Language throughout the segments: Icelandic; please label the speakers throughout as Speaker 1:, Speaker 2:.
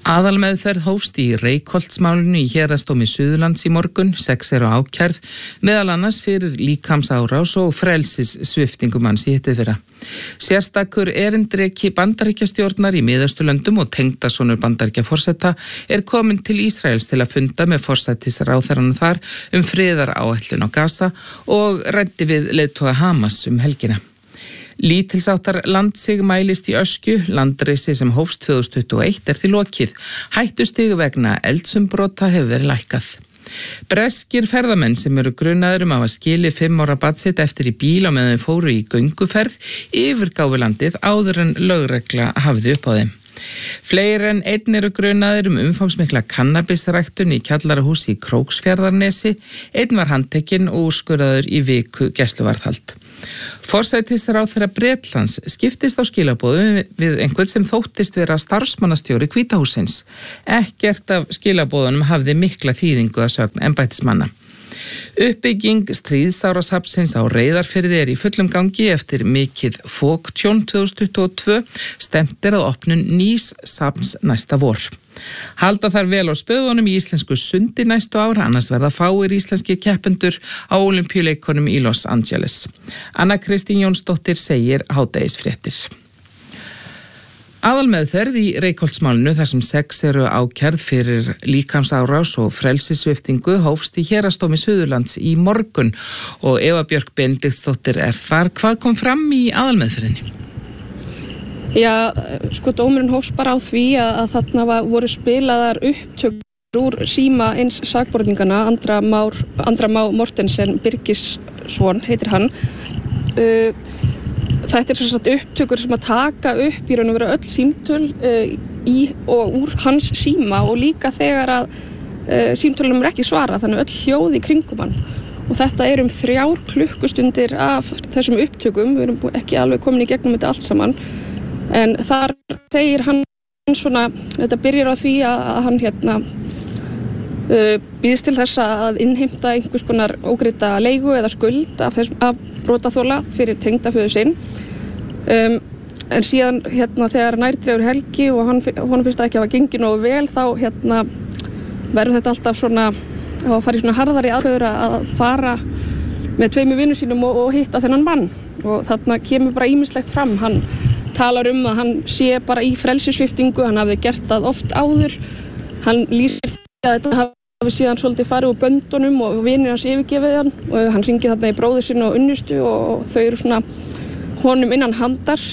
Speaker 1: Aðalmeðferð hófst í Reykholtsmálinu í Héraðsdómi Suðurlands í morgun, 6 eru ákærð, meðal annars fyrir líkamsárás og frelsissviptingum hans í hittiðfyrra. Sérstakur erindreki Bandaríkjastjórnar í Miðausturlöndum og tengdasonur Bandaríkjaforseta er komin til Ísraels til að funda með forsætisráðherranum þar friðaráætlun á Gaza og ræddi við leiðtoga Hamas helgina. Lítilsháttar landsig mælist í öskju, landrisi sem hófst 2021 er því lokið. Hættustig vegna eldsumbrota hefur verið lækkað. Breskir ferðamenn sem eru grunaðir að hafa skilið 5 ára barn sitt eftir í bíl á meðan þau fóru í gönguferð yfirgáfu landið áður en lögregla hafði upp á þeim. Fleiri en einn eru grunaðir umfangsmikla kannabisræktun í kjallarahúsi í Króksfjarðarnesi. Einn var handtekinn og úrskurðaður í viku gæsluvarðhald. Forsætisráðherra Bretlands skiptist á skilaboðum við einhvern sem þóttist vera starfsmannastjóri Hvítahússins. Ekkert af skilaboðunum hafði mikla þýðingu að sögn embættismanna. Uppbygging stríðsárasafnsins á Reyðarfirði í fullum gangi eftir mikið foktjón 2022, stefnt er að opnun nýs safns næsta vor. Halda þar vel á spöðunum í íslensku sundi næstu ár, annars verða fáir íslenski keppendur á Ólympíuleikunum í Los Angeles. Anna Kristín Jónsdóttir segir hádegisfréttir. Aðalmeðferð í Reykholtsmálinu þar sem 6 eru ákærð fyrir líkamsárás og frelsissviptingu hófst í Héraðsdómi Suðurlands í morgun og Eva Björk Benediktsdóttir er þar. Hvað kom fram í aðalmeðferðinni?
Speaker 2: Já, dómurinn hófst bara á því að þarna voru spilaðar upptökur úr síma eins sakborningana, Andra Má Mortensen Birgisson heitir hann. Þetta er svo upptökur sem að taka upp í raun og vera öll símtöl í og úr hans síma og líka þegar að símtölunum er ekki svarað, þannig öll hljóð í kringum hann. Og þetta er 3 klukkustundir af þessum upptökum, við erum ekki alveg komin í gegnum þetta allt saman. En þar segir hann svona, þetta byrjar á því að hann býðst til þess að innheimta einhvers konar ógreidda leigu eða skuld af brotaþola fyrir tengdaföður sinn. En síðan þegar nærtregur helgi og honum finnst það ekki að hafa gengið nógu vel, þá verður þetta alltaf svona að fara í svona harðari aðferðir að fara með 2 vinum sínum og hitta þennan mann. Og þarna kemur bara ýmislegt fram. Hann talar að hann sé bara í frelsissviptingu, hann hafði gert það oft áður. Hann lýsir því að þetta hafi síðan svolítið farið úr böndunum og vinir hans yfirgefið hann og hann hringir þarna í bróður sinn og unnustu og þau eru svona honum innan handar.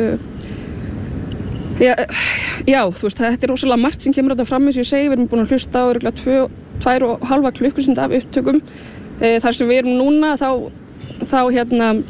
Speaker 2: Já, þú veist, þetta er rosalega margt sem kemur þetta fram eins og ég segi, við erum búin að hlusta á örugglega 2,5 klukkustund af upptökum. Þar sem við erum núna þá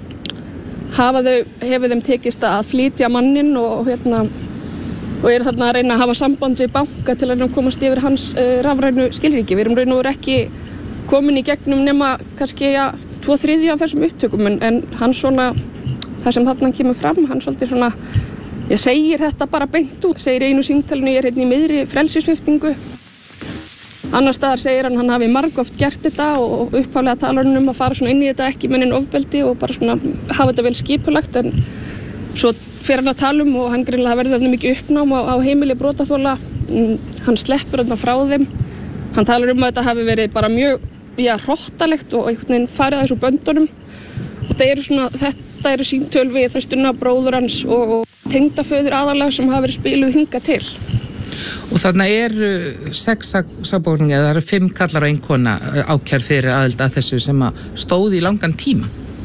Speaker 2: hefur þeim tekist að flytja mannin og eru þarna að reyna að hafa samband við banka til að komast yfir hans rafrænu skilríki. Við erum raun og veru ekki komin í gegnum nema kannski 2/3 af þessum upptökum en hann svona, það sem þarna kemur fram, hann svolítið svona, ég segir þetta bara beint út, segir einu símtalinu, ég er í miðri frelsissviptingu. Annars staðar segir hann hafi margoft gert þetta og upphaflega talar hann að fara svona inn í þetta ekki mennin ofbeldi og bara svona hafa þetta vel skipulagt, en svo fer hann að tala og hann greinilega verður þarna mikið uppnám á heimili brotaþola, hann sleppur þarna frá þeim, hann talar að þetta hafi verið bara mjög hrottalegt og einhvern veginn farið að þessu böndunum. Þetta eru símtöl við þröstuna, bróður hans og tengdaföður aðalega sem hafa verið spiluð hingað til.
Speaker 1: Og þarna eru 6 sakborningar, það eru 5 kallar og 1 kona ákærð fyrir aðild að þessu sem að stóð í langan tíma.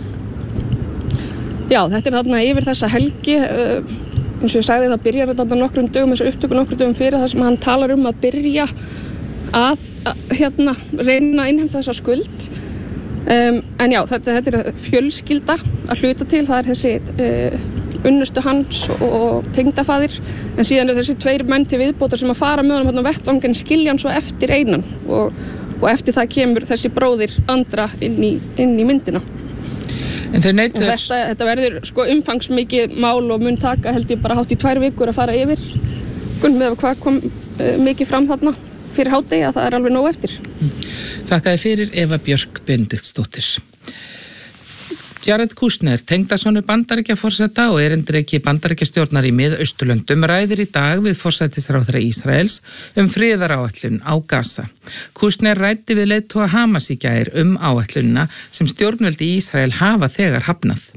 Speaker 2: Já, þetta er þarna yfir þessa helgi, eins og ég sagði það byrjar þetta nokkrum dögum, þessu upptöku nokkrum dögum fyrir það sem hann talar að byrja að reyna að innheimta þessa skuld. En já, þetta er fjölskylda að hluta til, það er þessi unnustu hans og tengdafaðir, en síðan er þessi 2 menn til viðbótar sem að fara með honum á vettvanginn, skilja hann svo eftir einan og eftir það kemur þessi bróðir Andra inn í myndina.
Speaker 1: En þeir neituðu þess?
Speaker 2: Þetta verður umfangsmikið mál og mun taka held ég bara hátt í 2 vikur að fara yfir með hvað kom mikið fram þarna fyrir hádegi að það er alveg nóg eftir.
Speaker 1: Þakkaði fyrir Eva Björk Benediktsdóttir. Jared Kushner, tengdasonur Bandaríkjaforseta og erindreki Bandaríkjastjórnar í Mið-Austurlöndum, ræðir í dag við forsætisráðherra Ísraels friðaráætlun á Gaza. Kushner ræddi við leiðtoga Hamas í gær áætlunina sem stjórnvöld í Ísrael hafa þegar hafnað.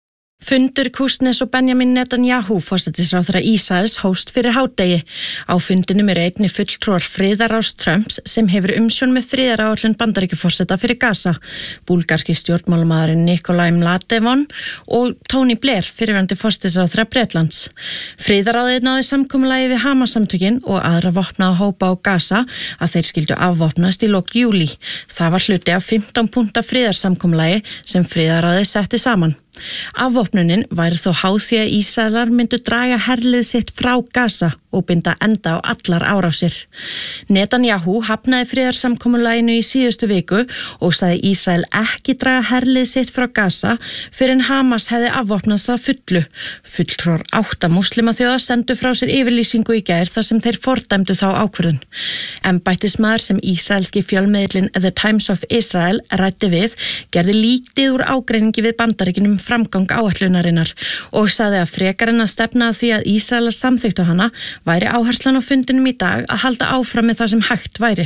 Speaker 3: Fundur Kushners og Benjamin Netanyahu, forsætisráðherra Ísraels, hófst fyrir hádegi. Á fundinum einnig fulltrúar friðaráðs Trumps sem hefur umsjón með friðaráætlun Bandaríkjaforseta fyrir Gaza, búlgarski stjórnmálamaðurinn Nikolai Mladevon og Tony Blair, fyrrverandi forsætisráðherra Bretlands. Friðaráðið náði samkomulagi við Hamas-samtökin og aðra vopnaða hópa á Gaza að þeir skyldu afvopnast í lok júlí. Það var hluti af 15 punkta friðarsamkomulagi sem friðaráðið setti saman. Afvopnunin væri þó háð því að Ísraelar myndu draga herlið sitt frá Gaza og binda enda á allar árásir. Netanyahu hafnaði friðarsamkomulaginu í síðustu viku og sagði Ísrael ekki draga herlið sitt frá Gaza fyrir en Hamas hefði afvopnast að fullu. Fulltrúar 8 múslimaþjóða sendu frá sér yfirlýsingu í gær þar sem þeir fordæmdu þá ákvörðun. Embættismaður sem ísraelski fjölmiðillinn The Times of Israel ræddi við gerði lítið úr ágreiningi við Bandaríkjunum framgang áætlunarinnar og sagði að frekar en að stefna að því að Ísraelar samþykktu hana væri áherslan á fundinum í dag að halda áfram með það sem hægt væri.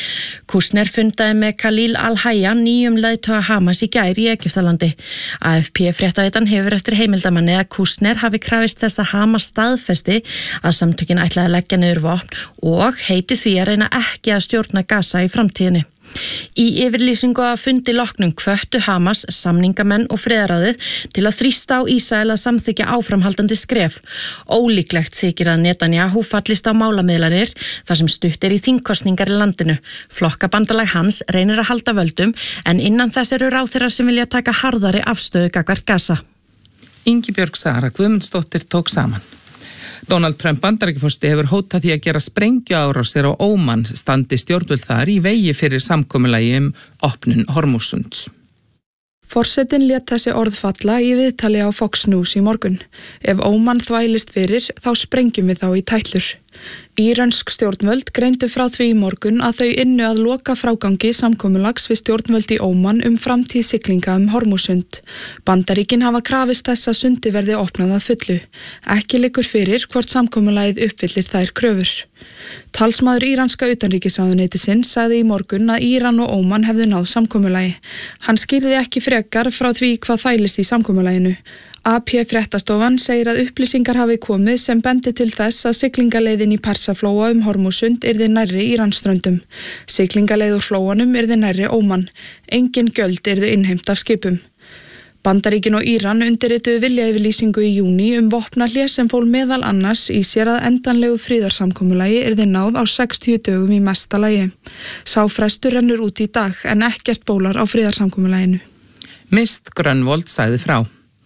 Speaker 3: Kushner fundaði með Khalil al-Hayya, nýjum leiðtoga Hamas í gær í Egyptalandi. AFP-fréttaveitan hefur eftir heimildamanni að Kushner hafi krafist þess að Hamas staðfesti að samtökin ætlaði að leggja niður vopn og heiti því að reyna ekki að stjórna Gaza í framtíðinni. Í yfirlýsingu að fundi loknum hvöttu Hamas, samningamenn og friðaráðið til að þrýsta á Ísrael að samþykkja áframhaldandi skref. Ólíklegt þykir að Netanyahu fallist á málamiðlanir þar sem stutt í þingkosningar í landinu. Flokkabandalag hans reynir að halda völdum en innan þess eru ráðherrar sem vilja taka harðari afstöðu gagnvart Gaza.
Speaker 1: Ingibjörg Sara Guðmundsdóttir tók saman. Donald Trump Bandaríkjaforseti hefur hótað því að gera sprengjuárásir á Óman standi stjórnvöld þar í vegi fyrir samkomulagi opnun Hormússunds.
Speaker 4: Forsetinn lét þessi orð falla í viðtali á Fox News í morgun. Ef Óman þvælist fyrir, þá sprengjum við þá í tætlur. Írönsk stjórnvöld greindu frá því í morgun að þau ynnu að loka frágangi samkomulags við stjórnvöld í Óman framtíð siglinga Hormússund. Bandaríkin hafa krafist þess að sundi verði opnað að fullu. Ekki liggur fyrir hvort samkomulagið uppfyllir þær kröfur. Talsmaður íranska utanríkisráðuneytisins sagði í morgun að Íran og Óman hefðu náð samkomulagi. Hann skýrði ekki frekar frá því hvað fælist í samkomulaginu. AP-fréttastofan segir að upplýsingar hafi komið sem bendi til þess að siglingaleiðin í Persaflóa Hormússund yrði nærri Íransströndum. Siglingaleið úr flóanum yrði nærri Óman. Engin gjöld yrðu innheimt af skipum. Bandaríkin og Íran undirrituðu viljayfirlýsingu í júní vopnahlé sem fól meðal annars í sér að endanlegu friðarsamkomulagi yrði náð á 60 dögum í mesta lagi. Sá frestur rennur út í dag en ekkert bólar á friðarsamkomulaginu.
Speaker 1: Mist Grönvold sagði frá.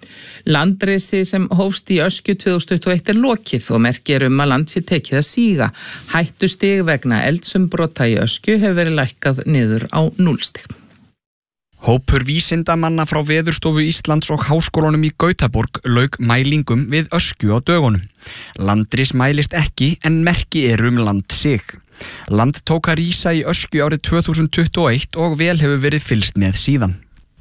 Speaker 1: Landrisi sem hófst í Öskju 2021 lokið og merkir að land sé tekið að síga. Hættustig vegna eldsumbrota í Öskju hefur verið lækkað niður á 0 stig.
Speaker 5: Hópur vísindamanna frá Veðurstofu Íslands og Háskólanum í Gautaborg lauk mælingum við Öskju á dögunum. Landris mælist ekki en merki land sig. Land tók að rísa í Öskju árið 2021 og vel hefur verið fylgst með síðan.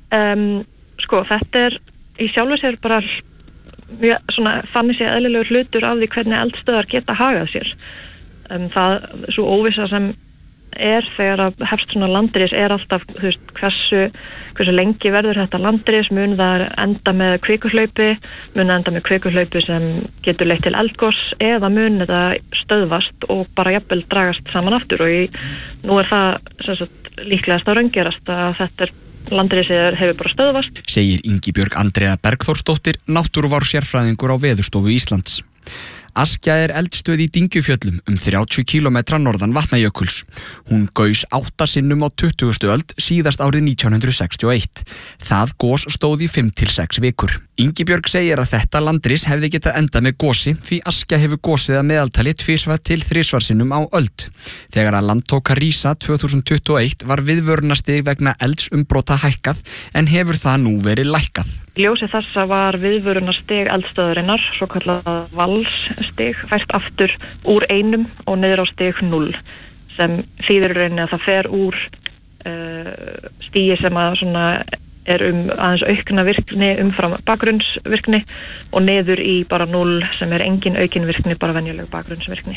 Speaker 6: Þetta í sjálfu sér bara þannig sé eðlilegur hlutur af því hvernig eldstöðvar geta hagað sér. Það svo óvissa sem þegar að hefst svona landris alltaf, hversu lengi verður þetta landris, mun það enda með kvikuhlaupi sem getur leitt til eldgoss eða mun þetta stöðvast og bara jafnvel dragast saman aftur og nú það líklegast að raungerast að þetta landrisið hefur bara stöðvast.
Speaker 5: Segir Ingibjörg Andrea Bergþórsdóttir, náttúruvár sérfræðingur á Veðurstofu Íslands. Askja eldstöð í Dyngjufjöllum 30 km norðan Vatnajökuls. Hún gaus 8 sinnum á 20. öld síðast árið 1961. Það gos stóð í 5 til 6 vikur. Ingibjörg segir að þetta landris hefði getað endað með gosi því Askja hefur gosið að meðaltali 2 til 3 sinnum á öld. Þegar að land tók að rísa 2021 var viðvörunastig vegna eldsumbrota hækkað en hefur það nú verið lækkað.
Speaker 6: Í ljósi þessa var viðvörunarstig eldstöðvarinnar, svo kallað valsstig, fært aftur úr 1 og niður á stig 0, sem þýðir rauninni að það fer úr stigi sem að aðeins aukna virkni umfram bakgrunnsvirkni og niður í bara 0 sem engin aukin virkni, bara venjuleg bakgrunnsvirkni.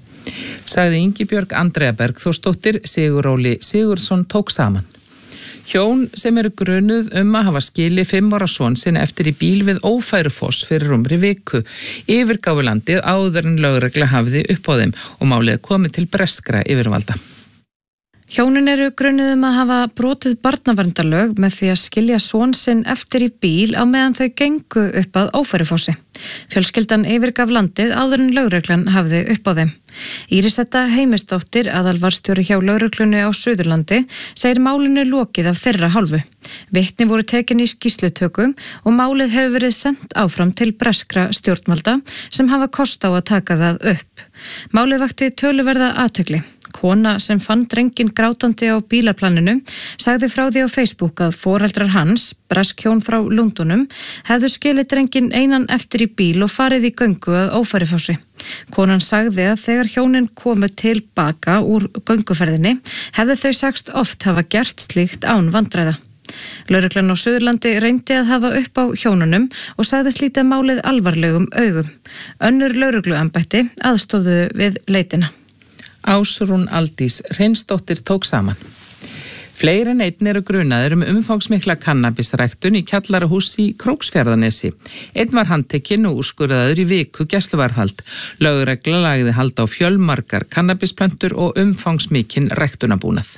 Speaker 1: Sagði Ingibjörg Andrea Bergþórsdóttir, Sigur Óli Sigurðsson tók saman. Hjón sem eru grunuð að hafa skilið 5 ára son sinn eftir í bíl við Ófærufoss fyrir rúmri viku. Yfirgáfu landið áður en lögregla hafði upp á þeim og málið komið til breskra yfirvalda.
Speaker 7: Hjónin eru grunuð að hafa brotið barnaverndarlög með því að skilja son sinn eftir í bíl á meðan þau gengu upp að Ófærufossi. Fjölskyldan yfirgaf landið áður en lögreglan hafði upp á þeim. Írisetta Heimisdóttir, aðalvarstjóri hjá lögreglunni á Suðurlandi, segir málinu lokið af þeirra hálfu. Vitni voru tekin í skýrslutökum og málið hefur verið sendt áfram til breskra stjórnvalda sem hafa kost á að taka það upp. Málið vakti töluverða athygli. Kona sem fann drenginn grátandi á bílaplaninu sagði frá því á Facebook að foreldrar hans, bresk hjón frá Lundunum, hefðu skilið drenginn einan eftir í bíl og farið í göngu að Ófærufossi. Konan sagði að þegar hjónin komu tilbaka úr gönguferðinni hefðu þau sagst oft hafa gert slíkt án vandræða. Lögreglan á Suðurlandi reyndi að hafa upp á hjónunum og sagðist líta málið alvarlegum augum. Önnur lögregluembætti aðstóðu við leitina.
Speaker 1: Ásrún Aldís Hreinsdóttir tók saman. Fleiri en einn eru grunaðir umfangsmikla kannabisræktun í kjallarahús í Króksfjarðanesi. Einn var handtekinn og úrskurðaður í viku gæsluvarðhald. Lögregla lagði hald á fjölmargar kannabisplöntur og umfangsmikinn ræktunarbúnað.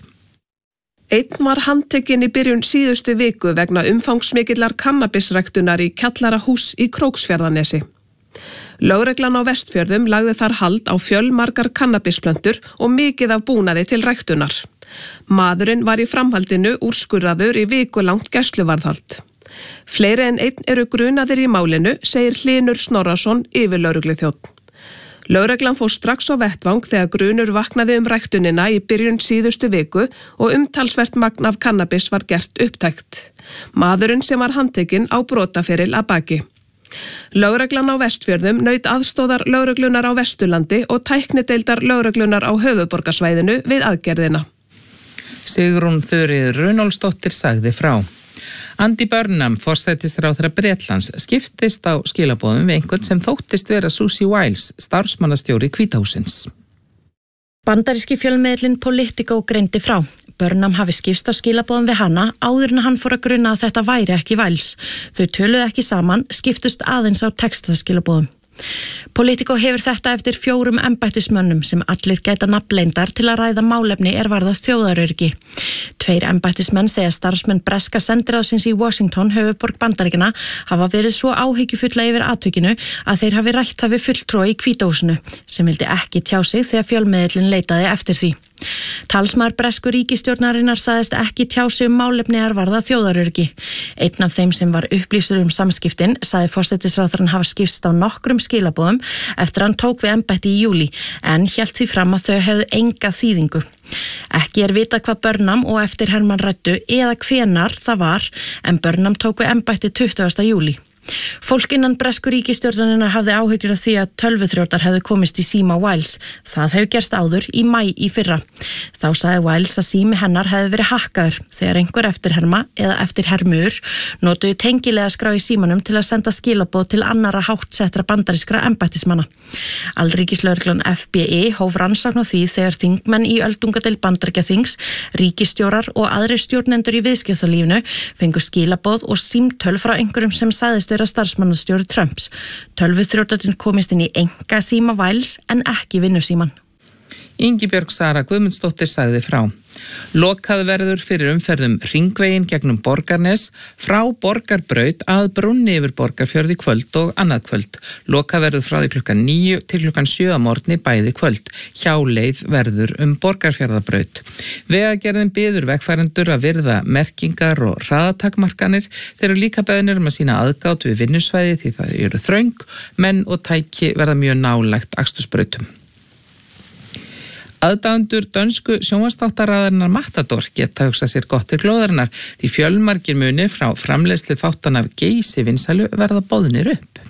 Speaker 8: Einn var handtekinn í byrjun síðustu viku vegna umfangsmikillar kannabisræktunar í kjallarahús í Króksfjarðanesi. Lögreglan á Vestfjörðum lagði þar hald á fjölmargar kannabisplöntur og mikið af búnaði til ræktunar. Maðurinn var í framhaldinu úrskurðaður í vikulangt gæsluvarðhald. Fleiri en einn eru grunaðir í málinu, segir Hlynur Snorrason, yfirlögregluþjónn. Lögreglan fór strax á vettvang þegar grunur vaknaði ræktunina í byrjun síðustu viku og umtalsvert magn af kannabis var gert upptækt. Maðurinn sem var handtekinn á brotaferil að baki. Lögreglan á Vestfjörðum naut aðstóðar lögreglunar á Vesturlandi og tæknideildar lögreglunar á höfuðborgarsvæðinu við aðgerðina.
Speaker 1: Sigrún Þuríður Runólfsdóttir sagði frá. Andy Burnham, forsætisráðherra Bretlands, skiptist á skilaboðum við einhvern sem þóttist vera Susie Wiles, starfsmannastjóri Hvítahússins.
Speaker 3: Bandaríski fjölmiðlinn Politico greindi frá. Burnham hafi skipst á skilaboðum við hana áður en hann fór að gruna að þetta væri ekki Wiles. Þau töluðu ekki saman, skiptust aðeins á textaskilaboðum. Politico hefur þetta eftir 4 embættismönnum sem allir gæta nafnleindar til að ræða málefni varða þjóðaröryggi. 2 embættismenn segja starfsmenn breska sendiráðsins í Washington, höfuðborg Bandaríkjanna, hafa verið svo áhyggjufulla yfir atvikinu að þeir hafi rætt það við fulltrúa í Hvítahúsinu sem vildi ekki tjá sig þegar fjölmiðillinn leitaði eftir því. Talsmaður bresku ríkisstjórnarinnar sagðist ekki tjá sig málefni varða þjóðaröryggi. Einn af þeim sem var upplýstur samskiptin sagði forsætisráðherrann hafa skipst á nokkrum skilaboðum eftir hann tók við embætti í júlí en hélt því fram að þau hefðu enga þýðingu. Ekki vita hvað Burnham og eftirhermann ræddu eða hvenar það var en Burnham tók við embætti 20. júlí. Fólk innan bresku ríkisstjórnarinnar hafði áhyggjur af því að tölvuþrjótar hefðu komist í síma Wiles. Það hefur gerst áður í maí í fyrra. Þá sagði Wiles að sími hennar hefði verið hakkaður þegar einhver eftirherma eða eftirhermur notuðu tengilega skrá í símanum til að senda skilaboð til annara háttsettra bandarískra embættismanna. Alríkislögreglan FBI hóf rannsókn á því þegar þingmenn í öldungadeild Bandaríkjaþings, ríkisstjórar og aðrir stjórnendur í viðskiptalífinu fengu skilaboð og símtöl frá einhverjum sem sagðist vera starfsmannastjóri Trumps. Tölvuþrjótarnir komist inn í enga síma Wiles en ekki vinnusíman.
Speaker 1: Ingibjörg Sara Guðmundsdóttir sagði frá. Lokað verður fyrir umferðum hringveginn gegnum Borgarnes frá Borgarbraut að brúnni yfir Borgarfjörð í kvöld og annað kvöld. Lokað verður frá því klukkan 9 til klukkan 7 að morgni bæði kvöld. Hjáleið verður Borgarfjarðarbraut. Vegagerðin biður vegfarendur að virða merkingar og hraðatakmarkanir. Þeir eru líka beðnir að sýna aðgát við vinnusvæði því það eru þröng, menn og tæki verða mjög nálægt akstursbrautum. Aðdáendur dönsku sjónvarpsþáttaraðarinnar Matador geta hugsað sér gott til glóðarinnar því fjölmargir munir frá framleiðslu þáttanna af geysi vinsælu verða boðnir upp.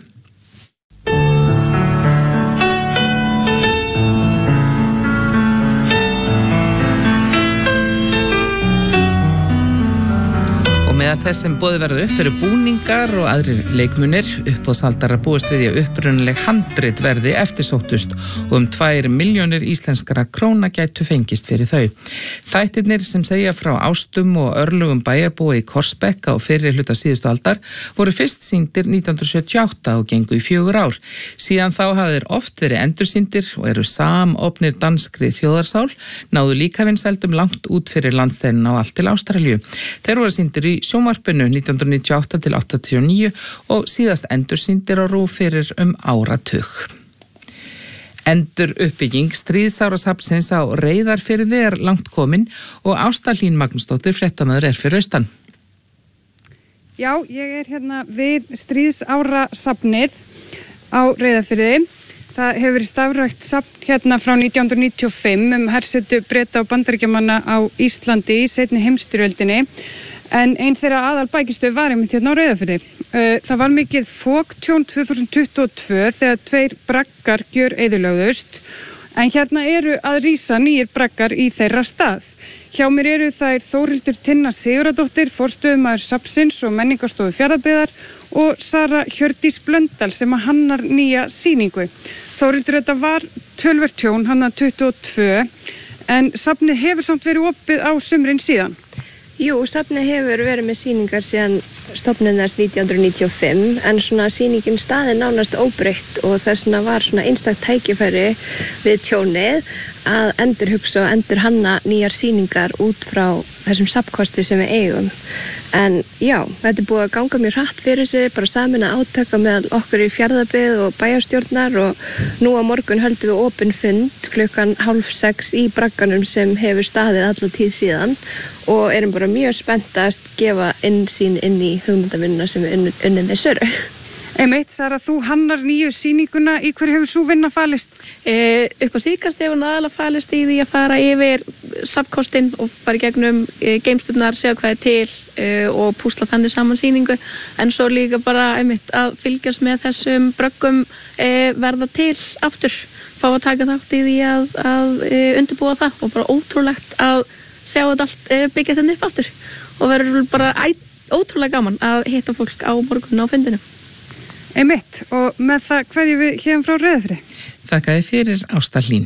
Speaker 1: Og meðal þess sem boðið verða upp eru búningar og aðrir leikmunir. Uppboðshaldarar búist við því að upprunaleg handrit verði eftirsóttust og 2 milljónir íslenskra króna gætu fengist fyrir þau. Þættirnir sem segja frá ástum og örlugum bæjarbúa í Korsbekk á fyrri hluta síðustu aldar voru fyrst sýndir 1978 og gengu í 4 ár. Síðan þá hafa þeir oft verið endursýndir og eru samofnir danskri þjóðarsál, náðu líka vinsældum langt út fyrir landsteinina og allt til Ástralíu. Þeir voru sýndir í sjónvarpinu 1998 til 89 og síðast endursýndir á RÚV fyrir áratug. Endur uppbygging stríðsárasafnsins á Reyðarfirði er langt komin og Ásta Hlín Magnúsdóttir fréttamaður fyrir austan.
Speaker 9: Já, ég er hérna við stríðsárasafnið á Reyðarfirði. Það hefur verið starfrækt safn hérna frá 1995 hersetu Breta og Bandaríkjamanna á Íslandi í seinni heimsstyrjöldinni, en ein þeirra aðalbækistöð var einmitt hérna á Reyðarfirði. Það var mikið foktjón 2022 þegar 2 braggar gjöreyðilögðust, en hérna eru að rísa nýjir braggar í þeirra stað. Hjá mér eru þær Þórhildur Tinna Sigurðardóttir, forstöðumaður safnsins og menningarstofu Fjarðabyggðar, og Sara Hjördís Blöndal sem að hannar nýja sýningu. Þórhildur, þetta var töluvert tjón, hannar 22, en safnið hefur samt verið opið á sumrin síðan.
Speaker 10: Jú, safnið hefur verið með sýningar síðan stofnunar 1995, en svona sýningin staðið nánast óbreytt og þessna var svona einstakt tækifæri við tjónið að endurhugsa og endurhanna nýjar sýningar út frá þessum safnkosti sem við eigum. En já, þetta er búið að ganga mjög hratt fyrir sig, bara sameina átaka meðal okkur í Fjarðabyggð og bæjarstjórnar, og nú á morgun höldum við opinn fund klukkan 5:30 í bragganum sem hefur staðið alla tíð síðan og erum bara mjög spennt að gefa innsýn inn í hugmyndavinnuna sem við unnum með Söru.
Speaker 9: Einmitt, Sara, þú hannar nýju sýninguna, í hverju hefur sú vinna falist?
Speaker 11: Upp á síðkast hefur hún aðalega falist í því að fara yfir safnkostinn og fara í gegnum geimsturnar, segja hvað er til og púsla þannig saman sýningu, en svo líka bara einmitt að fylgjast með þessum bröggum verða til aftur, fá að taka þátt í því að undirbúa það, og bara ótrúlegt að sjá þetta allt byggjast henni upp aftur og verður bara ótrúlega gaman að hitta fólk á morgun á fundinu.
Speaker 9: Einmitt, og með það kveðjum við hérna frá Reyðarfirði.
Speaker 1: Þakkaði fyrir Ásta Hlín.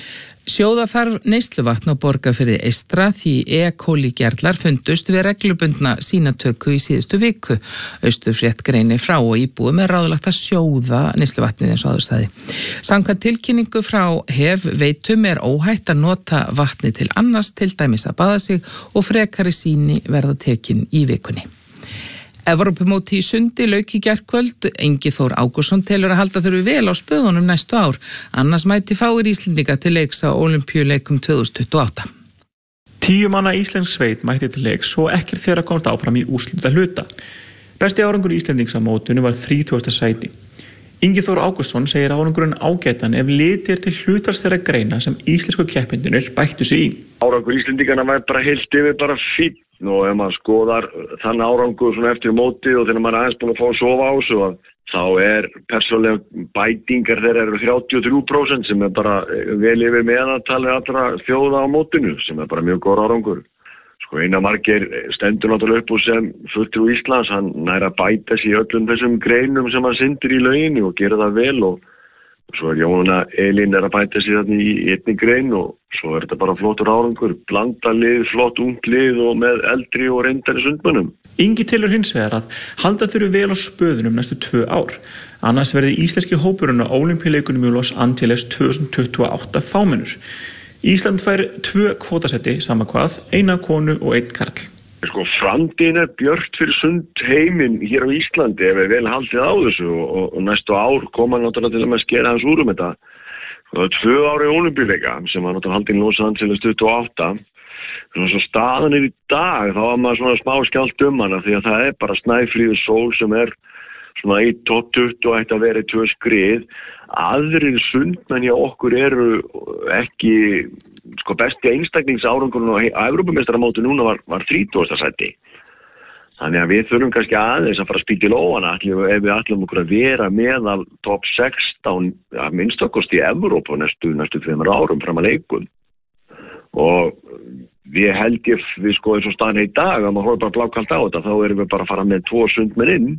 Speaker 1: Sjóða þarf neysluvatn á Borgarfirði eystra því E-coli gerlar fundust við reglubundna sýnatöku í síðustu viku. Austurfrétt greinir frá og íbúum er ráðlagt að sjóða neysluvatnið eins og áður sagði. Samkvæmt tilkynningu frá Veitum er óhætt að nota vatni til annars, til dæmis að baða sig, og frekari sýni verða tekin í vikunni. Evrópumóti í sundi lauk í gærkvöld. Ingi Þór Ágústsson telur að halda þurfi vel á spöðunum næstu ár, annars mæti fáir Íslendinga til leiks á Ólympíuleikum 2028.
Speaker 12: 10 manna íslensk sveit mætti til leiks og ekkert þeirra komst áfram í úrslita hluta. Besti árangur Íslendings á mótinu var 30. sæti. Ingi Þór Ágústsson segir árangurinn ágætan ef litið til hlutfalls þeirra greina sem íslensku keppendurnir bættu sig í.
Speaker 13: Árangur Íslendingana var bara heilt yfir bara fínn, og ef maður skoðar þann árangur svona eftir mótið og þegar maður er aðeins búin að fá að sofa á þessu, þá er persónulega bætingar þeirra eru 33% sem er bara vel yfir meðaltali allra þjóða á mótinu, sem er bara mjög góð árangur. Einar Margeir stendur náttúrulega upp og sem fulltrúi Íslands, hann nær að bæta sig í öllum þessum greinum sem hann syndir í lauginni og gera það vel, og svo er Jóna Elín að bæta sig þarna í einni grein, og svo er þetta bara flottur árangur, blanda lið, flott ungt lið og með eldri og reyndari sundmönnum.
Speaker 12: Ingi telur hins vegar að halda þurfi vel á spöðunum næstu 2 ár, annars verði íslenski hópurinn á Ólympíuleikunum í Los Angeles 2028 fámennur. Ísland fær 2 kvótasetti sama hvað, 1 konu og 1 karl.
Speaker 13: Framtíðin er björt fyrir sundheiminn hér á Íslandi ef við vel haldið á þessu, og næstu ár koma náttúrulega til að maður skera hans úr þetta. Það er 2 ári Ólympíuleika sem var náttúrulega haldin í Los Angeles 28. Svo staðan er í dag, þá var maður svona smá skjált hana, því að það er bara Snæfríður Sól sem er svona í topp 20 og ætti að vera í 2 skrið. Aðrir sundmenn hjá okkur eru ekki, besti einstaklingsárangurinn á Evrópumeistaramóti núna var 30. sæti. Þannig að við þurfum kannski aðeins að fara að spýta í lófana ef við ætlum okkur að vera meðal topp 16 að minnstakosti í Evrópu næstu 2 árum fram að leikum. og við held við sko eins og staðan í dag að maður horfður bara blákalt á þetta, þá erum við bara að fara með 2 sundmenn inn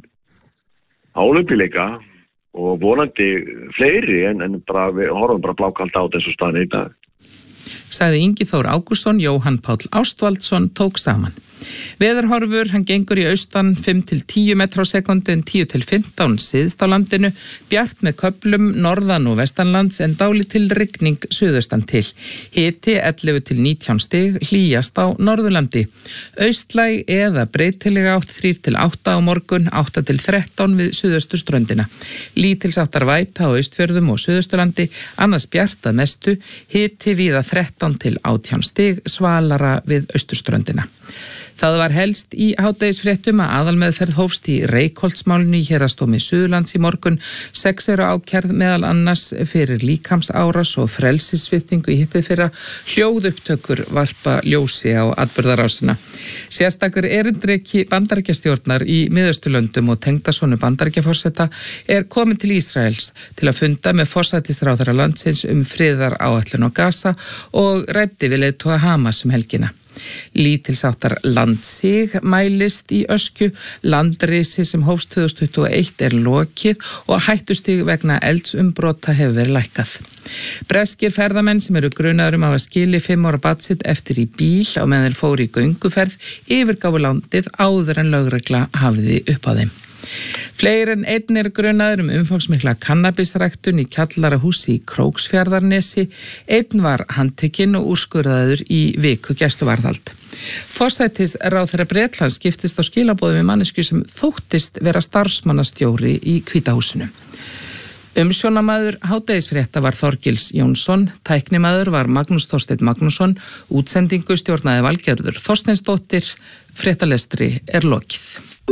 Speaker 13: á Ólympíuleika og vonandi fleiri en bara við horfum bara blákalt á þetta eins og staðan í dag.
Speaker 1: Sagði Ingi Þór Ágústsson, Jóhann Páll Ástvaldsson tók saman. Veðurhorfur, hann gengur í austan 5-10 metra á sekundu en 10-15 syðst á landinu, bjart með köflum norðan og vestanlands en dálítil rigning suðaustan til. Hiti 11-19 stig, hlýjast á Norðurlandi. Austlæg eða breytilega átt 3-8 á morgun, 8-13 við suðausturströndina. Lítilsáttar væta á Austfjörðum og Suðausturlandi, annars bjart að mestu, hiti víða 13-18 stig, svalara við Austurströndina. Það var helst í hádegisfréttum að aðalmeðferð hófst í Reykholtsmálinu í Héraðsdómi Suðurlands í morgun. 6 eru ákærð meðal annars fyrir líkamsárás og frelsissviptingu í hittið hljóðupptökur varpa ljósi á atburðarásina. Sérstakur erindreki Bandaríkjastjórnar í Miðausturlöndum og tengdasonu Bandaríkjaforseta er komin til Ísraels til að funda með forsætisráðherra landsins friðaráætlun á Gaza og ræddi við leiðtoga Hamas helgina. Lítilsáttar landsig mælist í öskju, landrisi sem hófst 2021 lokið og hættustig vegna eldsumbrota hefur verið lækkað. Breskir ferðamenn sem eru grunaður að hafa skilið 5 ára barn sitt eftir í bíl á meðan þeir fóru í gönguferð yfirgáfu landið áður en lögregla hafiði upp á þeim. Fleiri en einn er grunaður umfangsmikla kannabisræktun í kjallarahúsi í Króksfjarðarnesi. Einn var handtekinn og úrskurðaður í viku gæsluvarðhald. Forsætisráðherra Bretlands skiptist á skilaboðum við manneskju sem þóttist vera starfsmannastjóri í Hvíta húsinu. Umsjónamaður hádegisfrétta var Þorgils Jónsson, tæknimaður var Magnús Þorsteinn Magnússon, útsendingu stjórnaði Valgerður Þorsteinsdóttir, fréttalestri er lokið.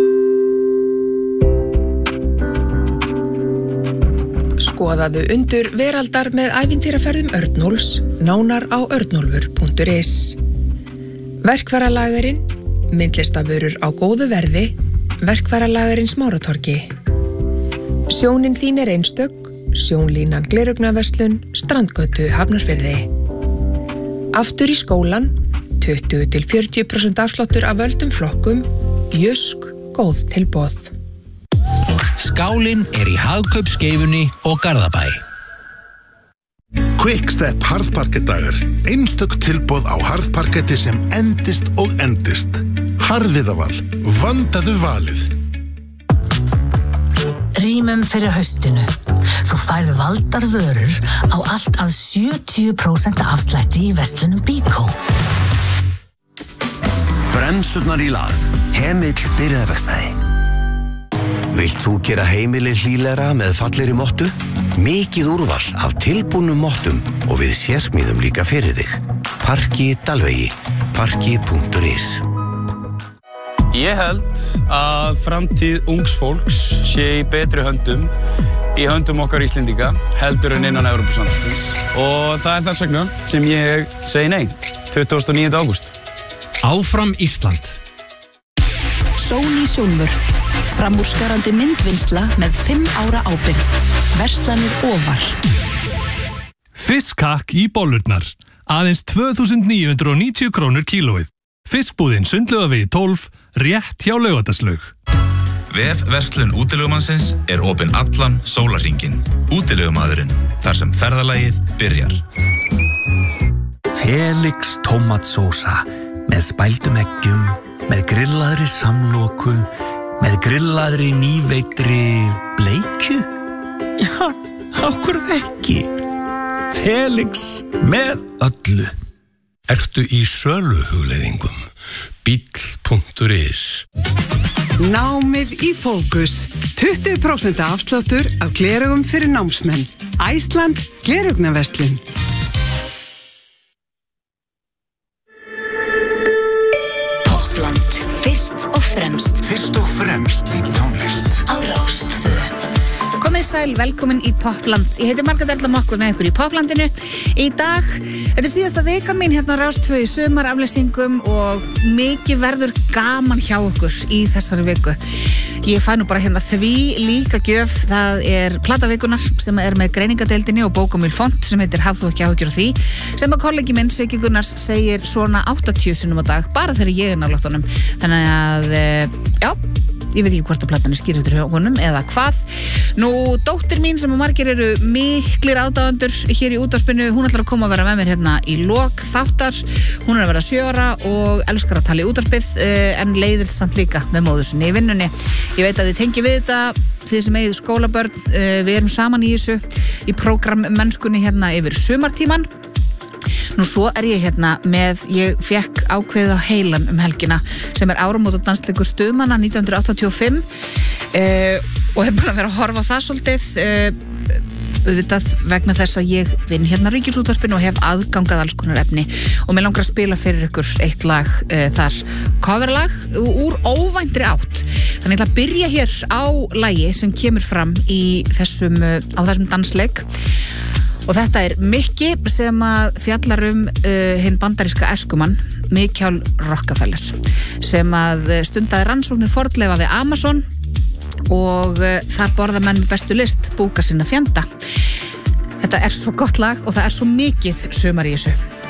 Speaker 14: Skoðaðu undur veraldar með ævintýraferðum Örnólfs, nánar á örnólfur.is. Verkfæralagerinn, myndlistavörur á góðu verði, Verkfæralagerinn Smáratorgi. Sjónin þín er einstök, Sjónlínan Gleraugnverslun, Strandgötu Hafnarfirði. Aftur í skólan, 20-40% afsláttur af völdum flokkum, Jysk, góð tilboð.
Speaker 15: Skálinn er í Hagkaupskeifunni og Garðabæ.
Speaker 16: Quickstep harðparkettdagar. Einstök tilboð á harðparketti sem endist og endist. Harðviðaval. Vandaðu valið.
Speaker 17: Rýmum fyrir haustinu. Þú færð valdar vörur á allt að 70% afslætti í verslunum Bíkó.
Speaker 18: Bremsurnar í lag. Hemill byrjaðarverkstæði. Vilt þú gera heimili hlýlegra með fallegri mottu? Mikið úrval af tilbúnum mottum og við sérsmíðum líka fyrir þig. Parki Dalvegi, parki.is.
Speaker 19: Ég held að framtíð ungs fólks sé í betri höndum, í höndum okkar Íslendinga, heldur en innan Evrópusambandsins. Og það er þess vegna sem ég segi nei, 29. ágúst.
Speaker 15: Áfram Ísland.
Speaker 20: Sony Sjónvörp. Framúrskarandi myndvinnsla með 5 ára ábyrgð. Verslanir ofar.
Speaker 21: Fiskhakk í bollurnar. Aðeins 2.990 krónur kílóið. Fiskbúðin Sundlaugavegi 12, rétt hjá Laugardalslaug.
Speaker 22: Vefverslun útilegumannsins er opinn allan sólarhringinn. Útilegumaðurinn, þar sem ferðalagið byrjar.
Speaker 23: Felix tómatsósa með spældum eggjum, með grillaðri samloku, með grillaðri nýveitri bleikju? Já, okkur ekki. Felix með öllu.
Speaker 21: Ertu í söluhugleiðingum? Bíll.is.
Speaker 24: Námið í fókus. 20% afsláttur af gleraugum fyrir námsmenn. Æsland Gleraugnverslun.
Speaker 20: Toppland. Fyrst og fremst.
Speaker 16: Fyrst og fremst í tónlist.
Speaker 20: Á Rás 2.
Speaker 2: Komið sæl, velkomin í Popland. Ég heiti Margrét Erla Mokkur með ykkur í Poplandinu í dag. Þetta er síðasta vikan mín hérna á Rás 2 í sumaraflýsingum og mikið verður gaman hjá okkur í þessari viku. Ég fæ nú bara hérna því líka gjöf. Það er platavikunar sem er með greiningadeildinni og bókamil font sem heitir Hafðu ekki áhyggjur af því, sem að kollegi minn Siggi Gunnars segir svona 80 sinnum á dag bara þegar ég er nálægt honum. Þannig að, já, ég veit ekki hvort að platan er skýr eftir honum eða hvað. Nú, dóttir mín sem að margir eru miklir aðdáendur hér í útvarpinu, hún ætlar að koma að vera með mér hérna í lok þáttar. Hún er að verða 7 ára og elskar að tala í útvarpið en leiðist samt líka með móður sinni í vinnunni. Ég veit að þið tengi við þetta, þið sem eigið skólabörn, við erum saman í þessu í prógrammennskunni hérna yfir sumartíman. Nú svo er ég hérna með, ég fekk ákveðið á heilan helgina sem er áramótadansleikur Stuðmanna 1985 og hef búin að vera að horfa á það svolítið auðvitað vegna þess að ég vinn hérna Ríkisútvarpinu og hef aðgangað alls konar efni og mér langar að spila fyrir ykkur eitt lag þar, coverlag úr óvæntri átt. Þannig ég ætla að byrja hér á lagi sem kemur fram í þessum dansleik. Og þetta er Mikki sem að fjallar hinn bandaríska æskumann Mikhael Rockefeller sem að stundaði rannsóknir fornleifa við Amazon og þar borða menn með bestu list búka sinna fjanda. Þetta er svo gott lag og það er svo mikið sumar í þessu.